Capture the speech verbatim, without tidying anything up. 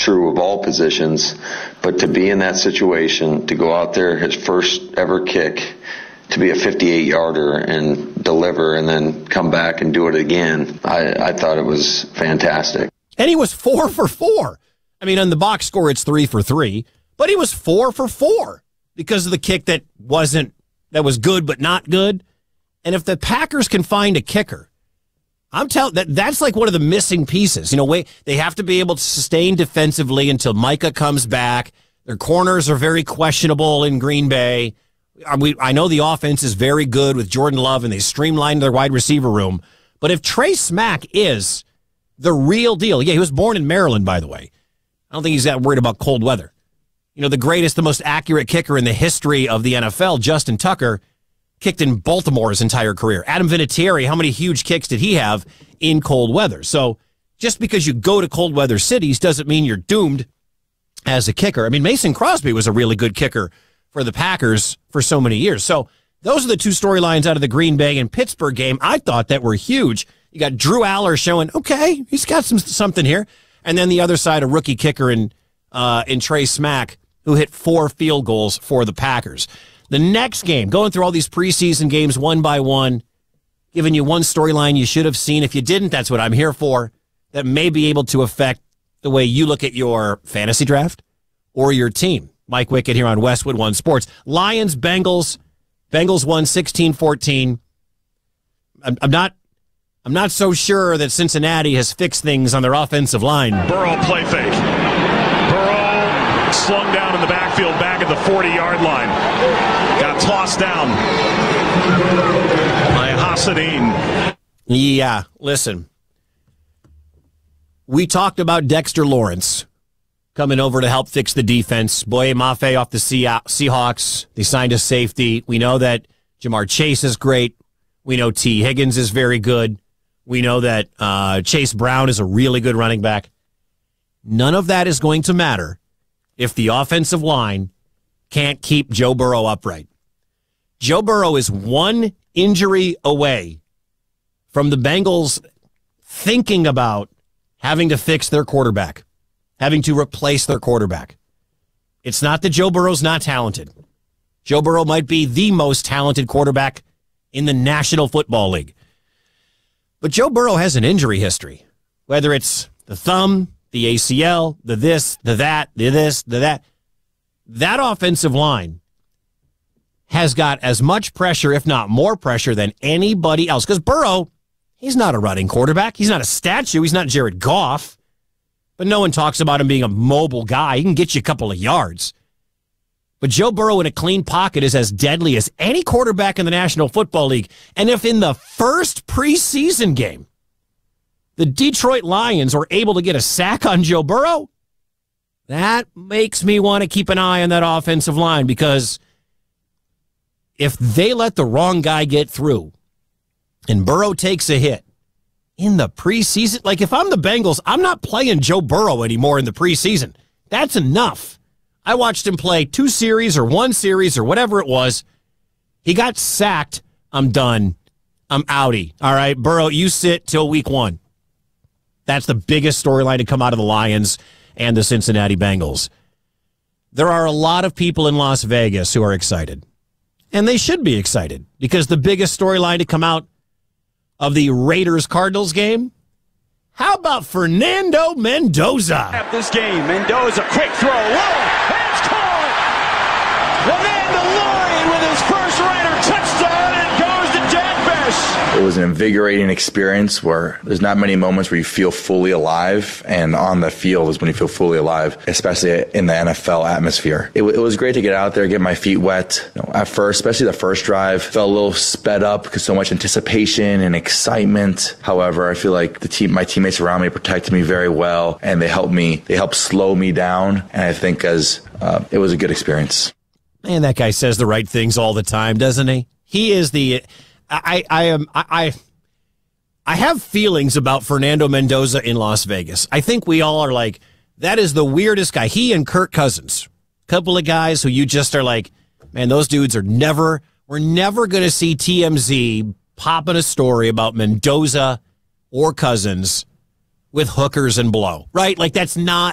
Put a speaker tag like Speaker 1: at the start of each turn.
Speaker 1: true of all positions, but to be in that situation, to go out there, his first ever kick, to be a fifty-eight yarder and deliver and then come back and do it again, I, I thought it was fantastic.
Speaker 2: And he was four for four. I mean, on the box score, it's three for three, but he was four for four because of the kick that wasn't, that was good but not good. And if the Packers can find a kicker, I'm telling that that's like one of the missing pieces. You know, wait, they have to be able to sustain defensively until Micah comes back. Their corners are very questionable in Green Bay. We, I know the offense is very good with Jordan Love, and they streamlined their wide receiver room. But if Trey Smack is the real deal, yeah, he was born in Maryland, by the way. I don't think he's that worried about cold weather. You know, the greatest, the most accurate kicker in the history of the N F L, Justin Tucker, kicked in Baltimore his entire career. Adam Vinatieri, how many huge kicks did he have in cold weather? So just because you go to cold weather cities doesn't mean you're doomed as a kicker. I mean, Mason Crosby was a really good kicker for the Packers for so many years. So those are the two storylines out of the Green Bay and Pittsburgh game I thought that were huge. You got Drew Aller showing, okay, he's got some something here. And then the other side, a rookie kicker in, uh, in Trey Smack, who hit four field goals for the Packers. The next game, going through all these preseason games one by one, giving you one storyline you should have seen. If you didn't, that's what I'm here for. That may be able to affect the way you look at your fantasy draft or your team. Mike Wickett here on Westwood One Sports. Lions, Bengals. Bengals won sixteen fourteen. I'm, I'm not I'm not so sure that Cincinnati has fixed things on their offensive line.
Speaker 3: Burrow play fake. Burrow slung down in the backfield back at the forty-yard line. Got tossed down by Hassanin.
Speaker 2: Yeah, listen. We talked about Dexter Lawrence coming over to help fix the defense. Boye Mafe off the Seahawks. They signed a safety. We know that Jamar Chase is great. We know T. Higgins is very good. We know that uh, Chase Brown is a really good running back. None of that is going to matter if the offensive line can't keep Joe Burrow upright. Joe Burrow is one injury away from the Bengals thinking about having to fix their quarterback, having to replace their quarterback. It's not that Joe Burrow's not talented. Joe Burrow might be the most talented quarterback in the National Football League. But Joe Burrow has an injury history, whether it's the thumb, the A C L, the this, the that, the this, the that. That offensive line has got as much pressure, if not more pressure, than anybody else. Because Burrow, he's not a running quarterback. He's not a statue. He's not Jared Goff. But no one talks about him being a mobile guy. He can get you a couple of yards. But Joe Burrow in a clean pocket is as deadly as any quarterback in the National Football League. And if in the first preseason game, the Detroit Lions were able to get a sack on Joe Burrow, that makes me want to keep an eye on that offensive line, because if they let the wrong guy get through and Burrow takes a hit in the preseason, like if I'm the Bengals, I'm not playing Joe Burrow anymore in the preseason. That's enough. I watched him play two series or one series or whatever it was. He got sacked. I'm done. I'm outie. All right, Burrow, you sit till week one. That's the biggest storyline to come out of the Lions and the Cincinnati Bengals. There are a lot of people in Las Vegas who are excited. And they should be excited, because the biggest storyline to come out of the Raiders-Cardinals game, how about Fernando Mendoza?
Speaker 4: At this game, Mendoza, quick throw, whoa, and it's caught! Lamanda Lurie with his first Raider touchdown, and goes to Jack Bech.
Speaker 5: It was an invigorating experience where there's not many moments where you feel fully alive, and on the field is when you feel fully alive, especially in the N F L atmosphere. It, it was great to get out there, get my feet wet. You know, at first, especially the first drive, felt a little sped up because so much anticipation and excitement. However, I feel like the team, my teammates around me protected me very well, and they helped me, they helped slow me down, and I think as uh, it was a good experience.
Speaker 2: Man, that guy says the right things all the time, doesn't he? He is the... I, I am I, I I have feelings about Fernando Mendoza in Las Vegas. I think we all are like, that is the weirdest guy. He and Kirk Cousins, a couple of guys who you just are like, man, those dudes are never, we're never going to see T M Z popping a story about Mendoza or Cousins with hookers and blow, right? Like, that's not